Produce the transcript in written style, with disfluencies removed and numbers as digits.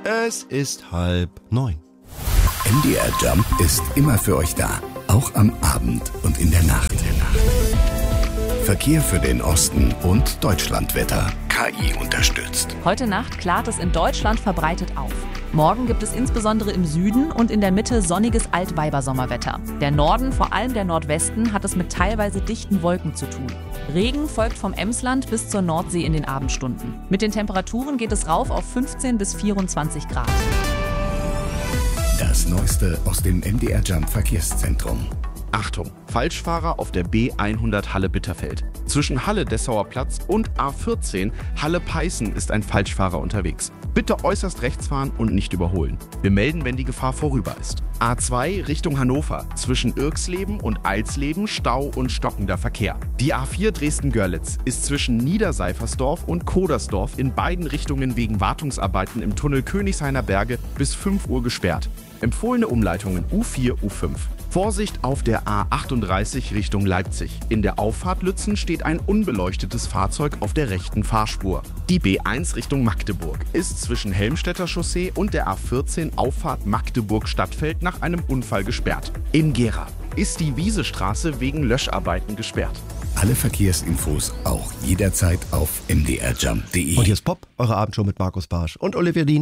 Es ist 8:30. MDR Jump ist immer für euch da, auch am Abend und in der Nacht. Verkehr für den Osten und Deutschlandwetter. KI unterstützt. Heute Nacht klart es in Deutschland verbreitet auf. Morgen gibt es insbesondere im Süden und in der Mitte sonniges Altweibersommerwetter. Der Norden, vor allem der Nordwesten, hat es mit teilweise dichten Wolken zu tun. Regen folgt vom Emsland bis zur Nordsee in den Abendstunden. Mit den Temperaturen geht es rauf auf 15 bis 24 Grad. Das Neueste aus dem MDR Jump Verkehrszentrum. Achtung, Falschfahrer auf der B100 Halle-Bitterfeld. Zwischen Halle-Dessauer Platz und A14 Halle-Peißen ist ein Falschfahrer unterwegs. Bitte äußerst rechts fahren und nicht überholen. Wir melden, wenn die Gefahr vorüber ist. A2 Richtung Hannover. Zwischen Irxleben und Eilsleben Stau und stockender Verkehr. Die A4 Dresden-Görlitz ist zwischen Niederseifersdorf und Kodersdorf in beiden Richtungen wegen Wartungsarbeiten im Tunnel Königshainer Berge bis 5 Uhr gesperrt. Empfohlene Umleitungen U4, U5. Vorsicht auf der A38 Richtung Leipzig. In der Auffahrt Lützen steht ein unbeleuchtetes Fahrzeug auf der rechten Fahrspur. Die B1 Richtung Magdeburg ist zwischen Helmstedter Chaussee und der A14 Auffahrt Magdeburg-Stadtfeld nach einem Unfall gesperrt. In Gera ist die Wiesestraße wegen Löscharbeiten gesperrt. Alle Verkehrsinfos auch jederzeit auf mdrjump.de. Und hier ist Pop, eure Abendshow mit Markus Barsch und Olivia Dien.